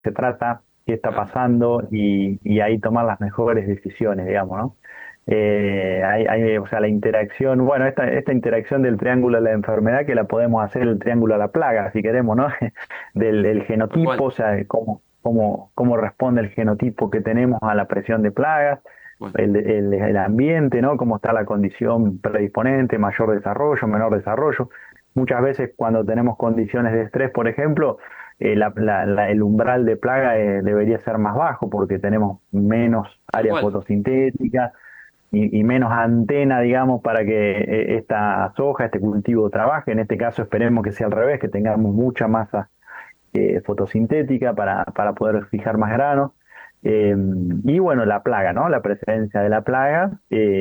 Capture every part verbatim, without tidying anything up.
se trata, qué está pasando y, y ahí tomar las mejores decisiones, digamos, ¿no? Eh, hay, hay, o sea, la interacción, bueno, esta, esta interacción del triángulo de la enfermedad que la podemos hacer el triángulo a la plaga, si queremos, ¿no? Del, del Tal genotipo, cual. o sea, de cómo, cómo, cómo responde el genotipo que tenemos a la presión de plagas, Bueno, el, el, el ambiente, ¿no? Cómo está la condición predisponente, mayor desarrollo, menor desarrollo. Muchas veces cuando tenemos condiciones de estrés, por ejemplo, eh, la- la- la- el umbral de plaga eh, debería ser más bajo porque tenemos menos tal área cual. fotosintética y, y menos antena, digamos, para que eh, esta soja, este cultivo trabaje. En este caso esperemos que sea al revés, que tengamos mucha masa eh, fotosintética para, para poder fijar más granos. Eh, y bueno, la plaga, ¿no? La presencia de la plaga,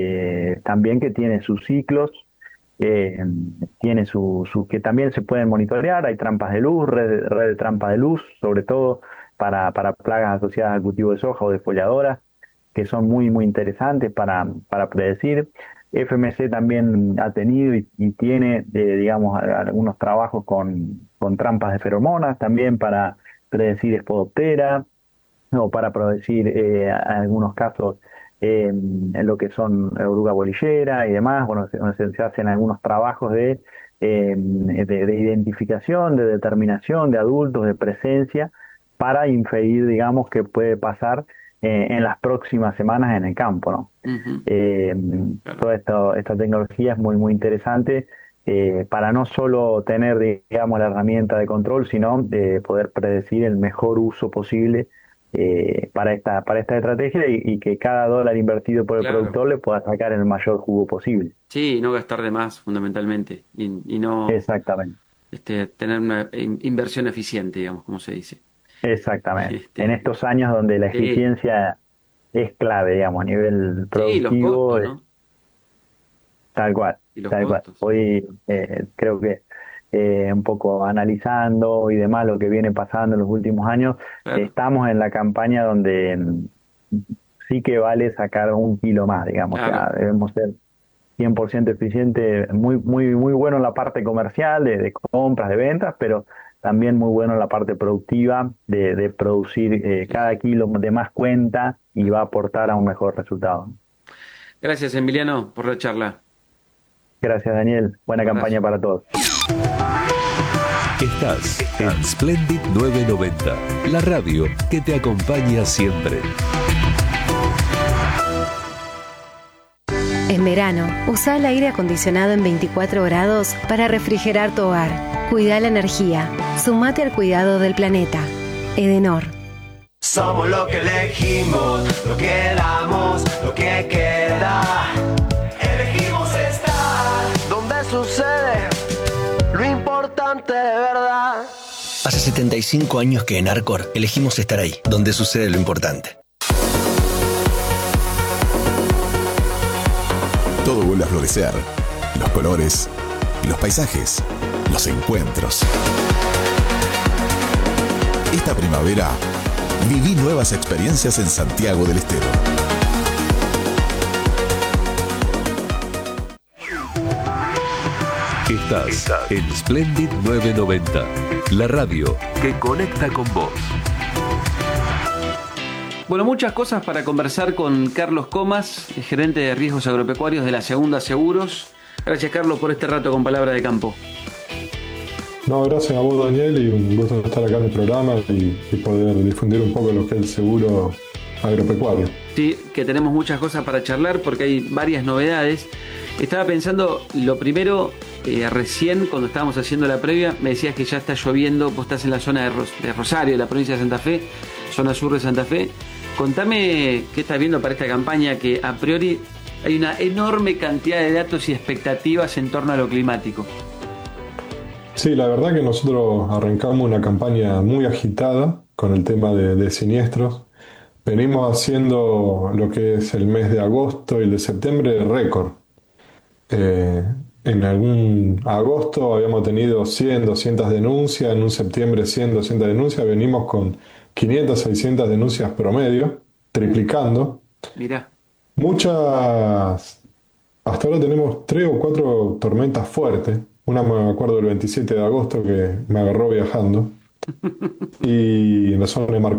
eh, también que tiene sus ciclos, eh, tiene su, su, que también se pueden monitorear, hay trampas de luz, red, red de trampa de luz, sobre todo para, para plagas asociadas al cultivo de soja o de folladoras, que son muy, muy interesantes para, para predecir. F M C también ha tenido y, y tiene, eh, digamos, a- algunos trabajos con, con trampas de feromonas también para predecir espodoptera o para predecir eh, a- algunos casos eh, en lo que son oruga bolillera y demás. Bueno, se, se- se hacen algunos trabajos de, eh, de, de identificación, de determinación de adultos, de presencia, para inferir, digamos, qué puede pasar eh, en las próximas semanas en el campo, ¿no? Ujú, Eh, claro. Toda esta, esta tecnología es muy, muy interesante eh, para no solo tener, digamos, la herramienta de control, sino de poder predecir el mejor uso posible eh, para esta, para esta estrategia y, y que cada dólar invertido por el Claro. productor le pueda sacar el mayor jugo posible. Sí, no gastar de más, fundamentalmente. Y, y no Exactamente, este, tener una in- inversión eficiente, digamos, como se dice. exactamente. En Este, estos años donde la sí, eficiencia es clave, digamos, a nivel sí, los productivo, costos, eh, ¿no? tal cual, Y los tal cual. costos. Hoy eh, creo que eh, un poco analizando y demás lo que viene pasando en los últimos años, Claro, estamos en la campaña donde mm, sí que vale sacar un kilo más, digamos, o claro. sea, debemos ser cien por ciento eficiente, muy, muy, muy bueno en la parte comercial, de, de compras, de ventas, pero también muy bueno en la parte productiva, de, de producir eh, Sí, cada sí. kilo de más cuenta y va a aportar a un mejor resultado. Gracias, Emiliano, por la charla. Gracias, Daniel. Buena campaña Abrazo. para todos. Estás en Splendid novecientos noventa, la radio que te acompaña siempre. En verano, usa el aire acondicionado en veinticuatro grados para refrigerar tu hogar. Cuida la energía. Sumate al cuidado del planeta. Edenor. Somos lo que elegimos, lo que damos, lo que queda. Elegimos estar donde sucede lo importante de verdad. Hace setenta y cinco años que en Arcor elegimos estar ahí, donde sucede lo importante. Todo vuelve a florecer. Los colores, los paisajes, los encuentros. Esta primavera, viví nuevas experiencias en Santiago del Estero. Estás en Splendid novecientos noventa, la radio que conecta con vos. Bueno, muchas cosas para conversar con Carlos Comas, el gerente de riesgos agropecuarios de la Segunda Seguros. Gracias, Carlos, por este rato con Palabra de Campo. No, gracias a vos, Daniel, y un gusto estar acá en el programa y, y poder difundir un poco lo que es el seguro agropecuario. Sí, que tenemos muchas cosas para charlar porque hay varias novedades. Estaba pensando, lo primero, eh, recién cuando estábamos haciendo la previa, me decías que ya está lloviendo, vos estás en la zona de, Ros- de Rosario, de la provincia de Santa Fe, zona sur de Santa Fe. Contame qué estás viendo para esta campaña, que a priori hay una enorme cantidad de datos y expectativas en torno a lo climático. Sí, la verdad que nosotros arrancamos una campaña muy agitada con el tema de, de siniestros. Venimos haciendo lo que es el mes de agosto y el de septiembre récord. Eh, en algún agosto habíamos tenido cien, doscientas denuncias, en un septiembre cien, doscientas denuncias, venimos con quinientas, seiscientas denuncias promedio, triplicando. Mirá, Muchas, hasta ahora tenemos tres o cuatro tormentas fuertes. Una me acuerdo del veintisiete de agosto que me agarró viajando. y en la zona de Mar